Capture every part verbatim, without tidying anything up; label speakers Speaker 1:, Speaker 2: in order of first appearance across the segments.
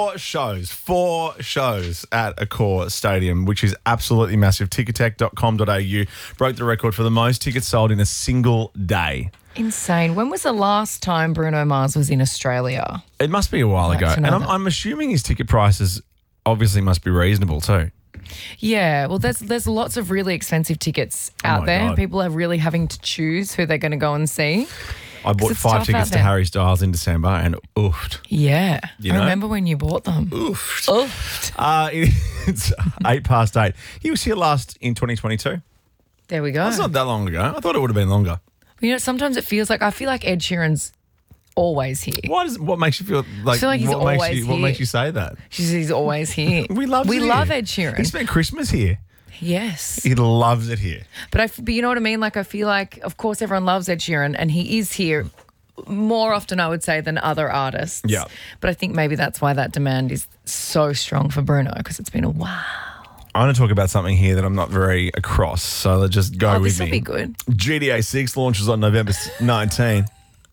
Speaker 1: four shows, four shows at Accor Stadium, which is absolutely massive. ticketek dot com dot a u broke the record for the most tickets sold in a single day.
Speaker 2: Insane. When was the last time Bruno Mars was in Australia?
Speaker 1: It must be a while ago. And I'm, I'm assuming his ticket prices obviously must be reasonable too.
Speaker 2: Yeah, well, there's there's lots of really expensive tickets out
Speaker 1: my
Speaker 2: there.
Speaker 1: God.
Speaker 2: People are really having to choose who they're going to go and see.
Speaker 1: I bought
Speaker 2: it's
Speaker 1: five
Speaker 2: tough
Speaker 1: tickets
Speaker 2: out
Speaker 1: to
Speaker 2: there.
Speaker 1: Harry Styles in December and oofed.
Speaker 2: Yeah.
Speaker 1: You
Speaker 2: I
Speaker 1: know?
Speaker 2: remember when you bought them.
Speaker 1: Oofed.
Speaker 2: Oofed.
Speaker 1: Uh, it's eight past eight. He was here last in twenty twenty-two.
Speaker 2: There we go.
Speaker 1: That's not that long ago. I thought it would have been longer.
Speaker 2: You know, sometimes it feels like, I feel like Ed Sheeran's always here.
Speaker 1: Why does what makes you feel like?
Speaker 2: feel like he's
Speaker 1: what makes
Speaker 2: always
Speaker 1: you, What
Speaker 2: here.
Speaker 1: makes you say that?
Speaker 2: She's, he's always here.
Speaker 1: We love.
Speaker 2: We
Speaker 1: it
Speaker 2: love
Speaker 1: here.
Speaker 2: Ed Sheeran.
Speaker 1: He spent Christmas here.
Speaker 2: Yes.
Speaker 1: He loves it here.
Speaker 2: But I, f- but you know what I mean? Like, I feel like, of course, everyone loves Ed Sheeran, and he is here more often, I would say, than other artists.
Speaker 1: Yeah.
Speaker 2: But I think maybe that's why that demand is so strong for Bruno, because it's been a while.
Speaker 1: I want to talk about something here that I'm not very across, so let's just go
Speaker 2: Oh,
Speaker 1: with
Speaker 2: this will
Speaker 1: me.
Speaker 2: be good.
Speaker 1: G T A six launches on November nineteenth.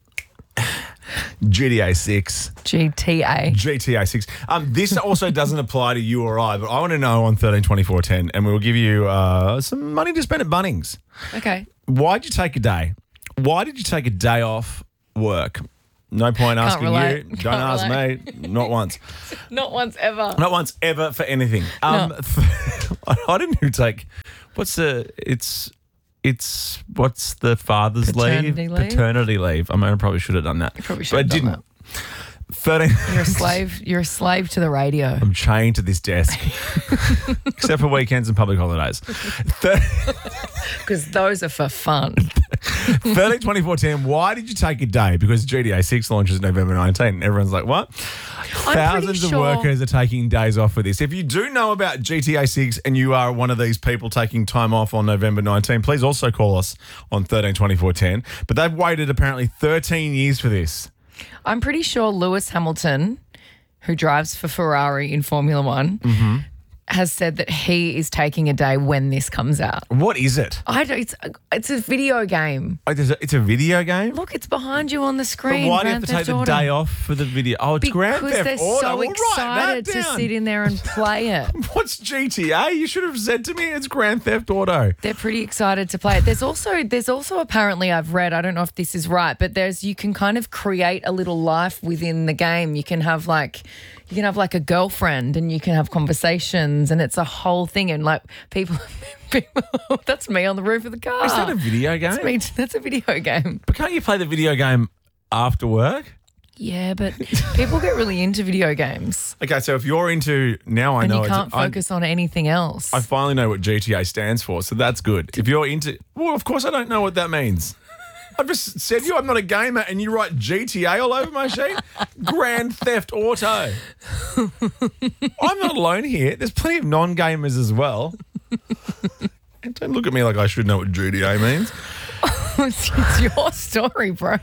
Speaker 1: G T A six.
Speaker 2: G T A.
Speaker 1: G T A six. Um, this also doesn't apply to you or I, but I want to know on thirteen twenty-four ten, and we will give you uh, some money to spend at Bunnings.
Speaker 2: Okay.
Speaker 1: Why'd you take a day? Why did you take a day off work? No point
Speaker 2: Can't
Speaker 1: asking
Speaker 2: relate.
Speaker 1: you. Don't
Speaker 2: Can't
Speaker 1: ask
Speaker 2: relate.
Speaker 1: me. Not once.
Speaker 2: Not once ever.
Speaker 1: Not once ever for anything. Um, I didn't even take. What's the? It's. It's what's the father's
Speaker 2: Paternity
Speaker 1: leave?
Speaker 2: leave?
Speaker 1: Paternity leave. I mean, I probably should have done that. You
Speaker 2: probably should
Speaker 1: but I
Speaker 2: have done
Speaker 1: didn't. Thirteen.
Speaker 2: You're a slave. You're a slave to the radio.
Speaker 1: I'm chained to this desk, except for weekends and public holidays.
Speaker 2: Because those are for fun.
Speaker 1: thirteen twenty-four ten. Why did you take a day? Because G T A six launches November nineteenth. And everyone's like, what? Thousands of
Speaker 2: sure-
Speaker 1: workers are taking days off for this. If you do know about G T A six and you are one of these people taking time off on November nineteenth, please also call us on thirteen twenty-four ten. But they've waited apparently thirteen years for this.
Speaker 2: I'm pretty sure Lewis Hamilton, who drives for Ferrari in Formula One,
Speaker 1: Mm-hmm.
Speaker 2: has said that he is taking a day when this comes out.
Speaker 1: What is it?
Speaker 2: I don't, it's a, it's a video game.
Speaker 1: Oh, there's a- It's a video game?
Speaker 2: Look, it's behind you on the
Speaker 1: But
Speaker 2: screen.
Speaker 1: why do you have
Speaker 2: Grand
Speaker 1: to take
Speaker 2: Theft
Speaker 1: the
Speaker 2: Auto.
Speaker 1: day off for the video? Oh, it's
Speaker 2: Because
Speaker 1: Grand Theft
Speaker 2: they're
Speaker 1: Auto.
Speaker 2: so
Speaker 1: Well, write
Speaker 2: excited
Speaker 1: that
Speaker 2: to
Speaker 1: down.
Speaker 2: sit in there and play it.
Speaker 1: What's G T A? You should have said to me it's Grand Theft Auto.
Speaker 2: They're pretty excited to play it. There's also there's also apparently I've read, I don't know if this is right, but there's you can kind of create a little life within the game. You can have like you can have like a girlfriend and you can have conversations and it's a whole thing and like people, people that's me on the roof of the car.
Speaker 1: Is that a video game?
Speaker 2: That's me. That's a video game.
Speaker 1: But can't you play the video game after work?
Speaker 2: Yeah, but people get really into video games
Speaker 1: Okay, so if you're into now, I
Speaker 2: and
Speaker 1: know
Speaker 2: you
Speaker 1: it's-
Speaker 2: can't
Speaker 1: I-
Speaker 2: focus on anything else.
Speaker 1: I finally know what G T A stands for, so that's good. If you're into, well, of course I don't know what that means. I've just said to you I'm not a gamer, and you write G T A all over my sheet. Grand Theft Auto. I'm not alone here. There's plenty of non-gamers as well. And don't look at me like I should know what G T A means.
Speaker 2: it's, it's your story, bro.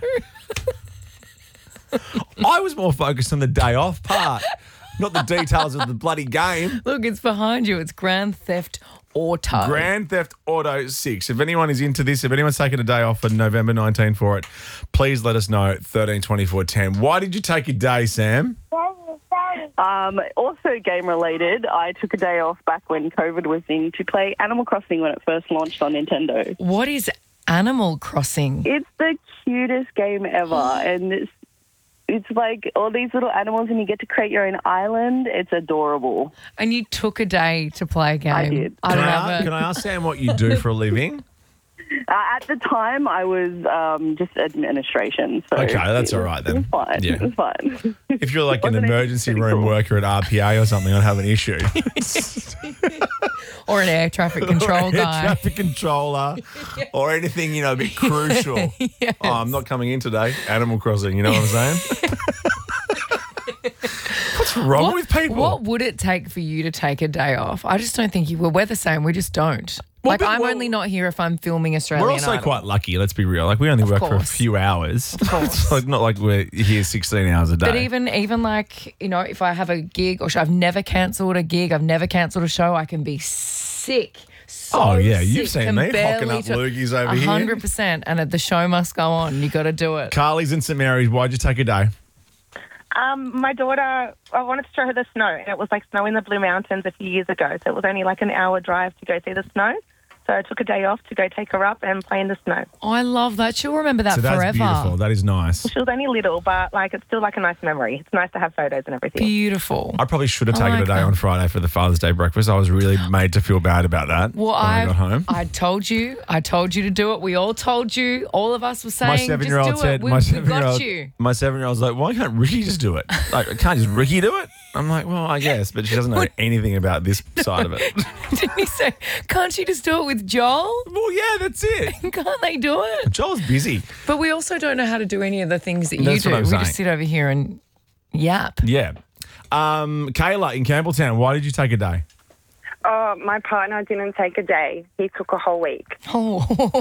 Speaker 1: I was more focused on the day off part, not the details of the bloody game.
Speaker 2: Look, it's behind you. It's Grand Theft Auto.
Speaker 1: Grand Theft Auto six. If anyone is into this, if anyone's taking a day off for November nineteenth for it, please let us know at thirteen twenty-four ten. Why did you take a day, Sam?
Speaker 3: Um, also game related, I took a day off back when COVID was in to play Animal Crossing when it first launched on Nintendo.
Speaker 2: What is Animal Crossing?
Speaker 3: It's the cutest game ever, and it's, it's like all these little animals and you get to create your own island. It's adorable.
Speaker 2: And you took a day to play a game.
Speaker 3: I did.
Speaker 2: I
Speaker 1: Can
Speaker 2: don't
Speaker 1: I,
Speaker 2: have
Speaker 1: ask,
Speaker 2: a-
Speaker 1: can I ask Sam what you do for a living?
Speaker 3: Uh, at the time, I was um, just administration. So
Speaker 1: Okay, that's
Speaker 3: it
Speaker 1: all
Speaker 3: was-
Speaker 1: right then.
Speaker 3: It was fine.
Speaker 1: Yeah.
Speaker 3: It was fine.
Speaker 1: If you're like an
Speaker 3: Wasn't it
Speaker 1: emergency
Speaker 3: pretty
Speaker 1: room
Speaker 3: cool?
Speaker 1: worker at R P A or something, I'd have an issue.
Speaker 2: or an air traffic control
Speaker 1: Or a
Speaker 2: guy.
Speaker 1: traffic controller, or anything, you know, a bit crucial.
Speaker 2: Yes.
Speaker 1: Oh, I'm not coming in today. Animal Crossing, you know what I'm saying? What's wrong
Speaker 2: What,
Speaker 1: with people?
Speaker 2: what would it take for you to take a day off? I just don't think you will. We're the same. We just don't.
Speaker 1: Well,
Speaker 2: like,
Speaker 1: but-
Speaker 2: I'm
Speaker 1: well-
Speaker 2: only not here if I'm filming Australian
Speaker 1: We're also
Speaker 2: Idol.
Speaker 1: quite lucky, let's be real. Like, we only work for a
Speaker 2: course.
Speaker 1: few hours.
Speaker 2: Of course.
Speaker 1: It's like, not like we're here sixteen hours a day.
Speaker 2: But even, even like, you know, if I have a gig or show, I've never cancelled a gig, I've never cancelled a show, I can be sick. So
Speaker 1: Oh, yeah, you've
Speaker 2: sick,
Speaker 1: seen
Speaker 2: can
Speaker 1: me hocking
Speaker 2: barely
Speaker 1: up
Speaker 2: talk.
Speaker 1: loogies over
Speaker 2: one
Speaker 1: here.
Speaker 2: hundred percent. And the show must go on. You got to do it.
Speaker 1: Carly's in St Mary's. Why'd you take a day?
Speaker 4: Um, my daughter, I wanted to show her the snow, and it was like snow in the Blue Mountains a few years ago, so it was only like an hour drive to go see the snow. So I took a day off to go take her up and play in the snow.
Speaker 2: Oh, I love that. She'll remember that
Speaker 1: So that's
Speaker 2: forever.
Speaker 1: beautiful. That is nice.
Speaker 4: She was only little, but like it's still like a nice memory. It's nice to have photos and everything.
Speaker 2: Beautiful.
Speaker 1: I probably should have
Speaker 2: I
Speaker 1: taken
Speaker 2: like
Speaker 1: a day
Speaker 2: that.
Speaker 1: on Friday for the Father's Day breakfast. I was really made to feel bad about that
Speaker 2: Well,
Speaker 1: when I,
Speaker 2: I
Speaker 1: got home.
Speaker 2: I told you. I told you to do it. We all told you. All of us were saying,
Speaker 1: My
Speaker 2: just
Speaker 1: seven-year-old
Speaker 2: do
Speaker 1: said,
Speaker 2: it. We,
Speaker 1: "My
Speaker 2: we
Speaker 1: seven-year-old,
Speaker 2: got you."
Speaker 1: my seven-year-old's like, why can't Ricky just do it? Like, can't just Ricky do it?" I'm like, "Well, I guess," but she doesn't know anything about this side of it.
Speaker 2: Didn't he say, can't you just do it with Joel?
Speaker 1: Well, yeah, that's it.
Speaker 2: Can't they do it?
Speaker 1: Joel's busy.
Speaker 2: But we also don't know how to do any of the things that you
Speaker 1: That's
Speaker 2: do.
Speaker 1: what I'm
Speaker 2: we
Speaker 1: saying.
Speaker 2: just sit over here and yap.
Speaker 1: Yeah. Um, Kayla in Campbelltown, why did you take a day?
Speaker 5: Oh, my partner didn't take a day. He took a whole week
Speaker 2: Oh,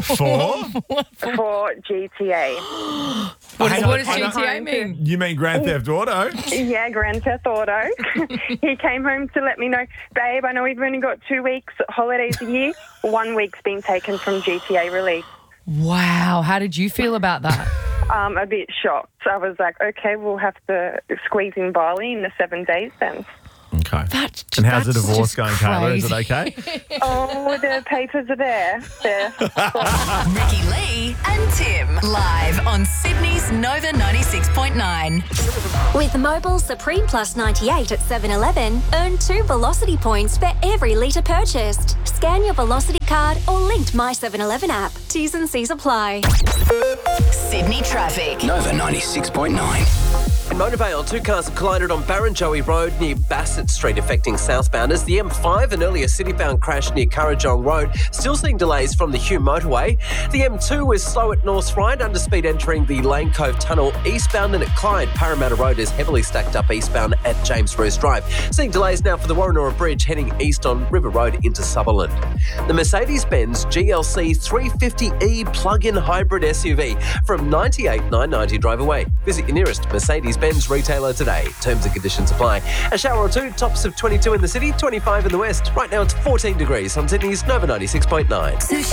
Speaker 1: For?
Speaker 5: for G T A.
Speaker 2: what,
Speaker 1: Hang
Speaker 2: does,
Speaker 1: on,
Speaker 2: what does
Speaker 1: I know-
Speaker 2: G T A mean?
Speaker 1: You mean Grand Theft Auto?
Speaker 5: Yeah, Grand Theft Auto. He came home to let me know, babe, I know we've only got two weeks holidays a year. One week's been taken from G T A release.
Speaker 2: Wow. How did you feel about that?
Speaker 5: Um, a bit shocked. I was like, okay, we'll have to squeeze in Bali in the seven days then.
Speaker 1: Okay.
Speaker 2: That's
Speaker 1: And how's the
Speaker 2: that's
Speaker 1: divorce
Speaker 2: just
Speaker 1: going, Kayla? Is it
Speaker 2: crazy.
Speaker 1: okay?
Speaker 5: Oh, the papers are there. There.
Speaker 6: Ricky Lee and Tim. Live on Sydney's Nova ninety-six point nine.
Speaker 7: With Mobile Supreme Plus ninety-eight at seven eleven, earn two Velocity points for every litre purchased. Scan your Velocity card or linked My seven eleven app. T's and C's apply.
Speaker 6: Sydney traffic.
Speaker 8: Nova ninety-six point nine.
Speaker 9: In Motorvale, two cars have collided on Barrenjoey Road near Bassett Street, affecting southbounders. The M five, an earlier city-bound crash near Currajong Road. Still seeing delays from the Hume motorway. The M two is slow at North Ryde, underspeed entering the Lane Cove Tunnel eastbound, and at Clyde, Parramatta Road is heavily stacked up eastbound at James Bruce Drive. Seeing delays now for the Warrenora Bridge heading east on River Road into Sutherland. The Mercedes-Benz G L C three fifty E plug-in hybrid S U V from ninety-eight thousand nine hundred ninety drive away. Visit your nearest Mercedes-Benz retailer today. Terms and conditions apply. A shower or two, tops of twenty-two in the city, twenty-five in the west. Right now it's fourteen degrees on Sydney's Nova ninety-six point nine.